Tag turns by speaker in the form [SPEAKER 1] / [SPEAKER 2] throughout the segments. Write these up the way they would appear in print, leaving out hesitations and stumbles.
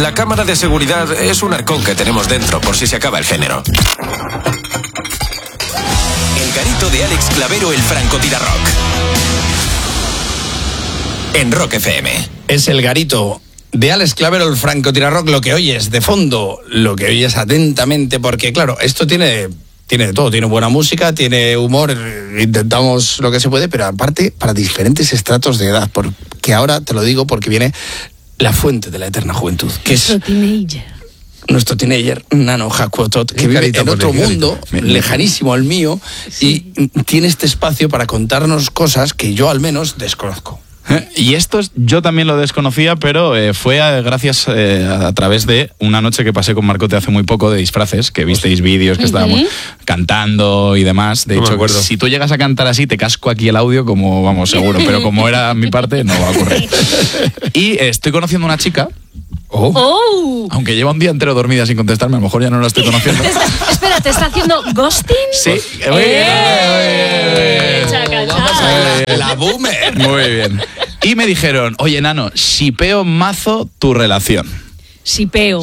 [SPEAKER 1] La cámara de seguridad es un arcón que tenemos dentro por si se acaba el género. El garito de Alex Clavero, el francotirarrock. En Rock FM.
[SPEAKER 2] Es el garito de Alex Clavero, el francotirarrock, lo que oyes de fondo, lo que oyes atentamente, porque claro, esto tiene de todo, tiene buena música, tiene humor, intentamos lo que se puede, pero aparte para diferentes estratos de edad, porque ahora te lo digo porque viene la fuente de la eterna juventud, que es nuestro teenager, Nano Hakuotot, que vive en otro mundo lejanísimo al mío, sí, y tiene este espacio para contarnos cosas que yo al menos desconozco.
[SPEAKER 3] Y esto yo también lo desconocía, pero fue gracias a través de una noche que pasé con Marcote hace muy poco de disfraces, que visteis vídeos que estábamos cantando y demás. De hecho, si tú llegas a cantar así, te casco aquí el audio como, vamos, seguro, pero como era mi parte, no va a ocurrir. Y estoy conociendo a una chica. Aunque lleva un día entero dormida sin contestarme, a lo mejor ya no la estoy conociendo.
[SPEAKER 4] Espera, ¿te está haciendo ghosting?
[SPEAKER 3] Sí.
[SPEAKER 2] La boomer.
[SPEAKER 3] Muy bien. Y me dijeron, oye, Nano, shipeo mazo tu relación.
[SPEAKER 4] Shipeo.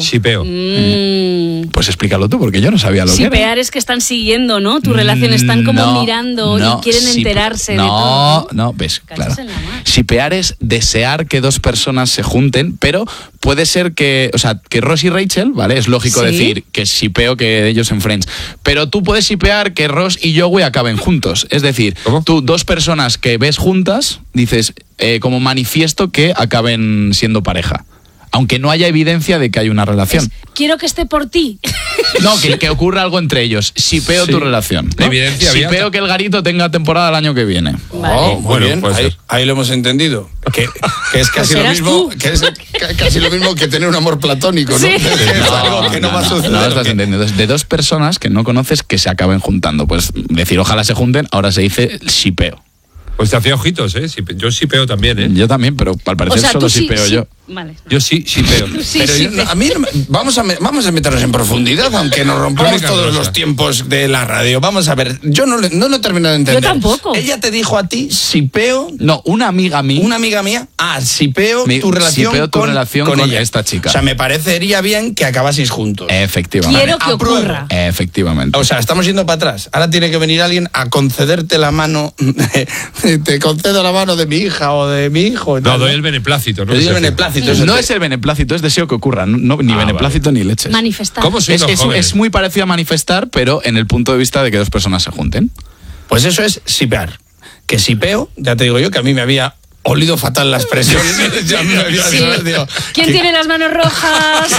[SPEAKER 3] Pues explícalo tú, porque yo no sabía lo que era.
[SPEAKER 4] Shipear es que están siguiendo, ¿no? Tu relación, están como mirando y quieren enterarse de todo. No, ves, claro. Shipear es desear que dos personas se junten, pero puede ser que, o sea, que Ross y Rachel, ¿vale? Es lógico decir que shipeo que ellos en Friends, pero tú puedes shipear que Ross y Joey acaben juntos. Es decir, tú, dos personas que ves juntas, dices, como manifiesto que acaben siendo pareja. Aunque no haya evidencia de que hay una relación. Quiero que esté por ti.
[SPEAKER 3] No, que ocurra algo entre ellos. Shipeo tu relación, ¿no? Shipeo que el garito tenga temporada el año que viene.
[SPEAKER 4] Vale.
[SPEAKER 2] Muy bien, ahí lo hemos entendido. Que es casi lo mismo, que es casi lo mismo que tener un amor platónico, ¿no?
[SPEAKER 4] Sí.
[SPEAKER 2] Es algo que no va a suceder.
[SPEAKER 3] No estás entendiendo. De dos personas que no conoces que se acaben juntando. Pues decir ojalá se junten, ahora se dice shipeo.
[SPEAKER 5] Pues te hacía ojitos, ¿eh? Yo shipeo también, ¿eh?
[SPEAKER 3] Yo también, pero al parecer solo shipeo yo.
[SPEAKER 4] Vale.
[SPEAKER 5] Yo sí shipeo.
[SPEAKER 2] Pero a mí vamos a meternos en profundidad, aunque nos rompamos todos los tiempos de la radio. Vamos a ver, yo no lo termino de entender.
[SPEAKER 4] Yo tampoco.
[SPEAKER 2] Ella te dijo a ti, shipeo.
[SPEAKER 3] No, una amiga mía.
[SPEAKER 2] Una amiga mía. Shipeo tu relación con ella.
[SPEAKER 3] Esta chica.
[SPEAKER 2] O sea, me parecería bien que acabaseis juntos.
[SPEAKER 3] Efectivamente.
[SPEAKER 4] Quiero que ocurra.
[SPEAKER 3] Efectivamente.
[SPEAKER 2] O sea, estamos yendo para atrás. Ahora tiene que venir alguien a concederte la mano. Te concedo la mano de mi hija o de mi hijo.
[SPEAKER 5] No, doy el beneplácito.
[SPEAKER 2] No es
[SPEAKER 3] el beneplácito, es deseo que ocurra. Ni beneplácito ni leches.
[SPEAKER 4] Manifestar.
[SPEAKER 5] ¿Cómo soy
[SPEAKER 3] es muy parecido a manifestar, pero en el punto de vista de que dos personas se junten.
[SPEAKER 2] Pues eso es shipear. Que shipeo, ya te digo yo, que a mí me había olido fatal la expresión.
[SPEAKER 4] ¿Quién tiene las manos rojas?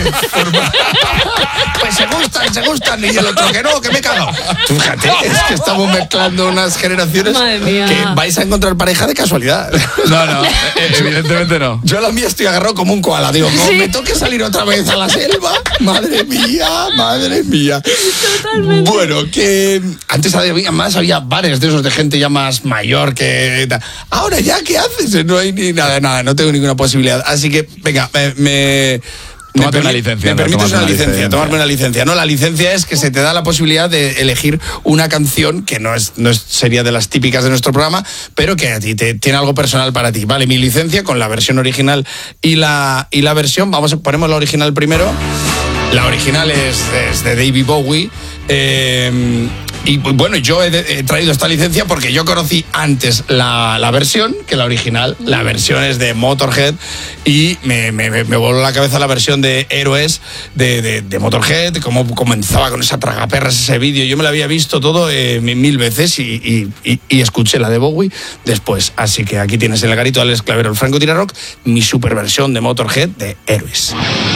[SPEAKER 2] Pues se gustan. Y el otro que no, que me cago. Fíjate, es que estamos mezclando unas generaciones que vais a encontrar pareja de casualidad.
[SPEAKER 3] No, evidentemente no.
[SPEAKER 2] Yo a la mía estoy agarrado como un koala. Digo, como me toque salir otra vez a la selva, madre mía.
[SPEAKER 4] Totalmente.
[SPEAKER 2] Bueno, que antes había bares de esos de gente ya más mayor que... Ahora ya, ¿qué haces? No hay ni nada, no tengo ninguna posibilidad. Así que, venga,
[SPEAKER 3] Tómate una licencia.
[SPEAKER 2] Me permites tomarme una licencia. No, la licencia es que se te da la posibilidad de elegir una canción que no sería de las típicas de nuestro programa, pero que a ti tiene algo personal para ti. Vale, mi licencia con la versión original y la versión, ponemos la original primero. La original es de David Bowie. Y bueno, yo he traído esta licencia porque yo conocí antes la versión que la original. La versión es de Motorhead y me voló la cabeza la versión de Héroes de Motorhead, cómo comenzaba con esa tragaperras ese vídeo. Yo me lo había visto todo 1000 veces y escuché la de Bowie después. Así que aquí tienes el garito de Alex Clavero, el francotirarrock, mi super versión de Motorhead de Héroes.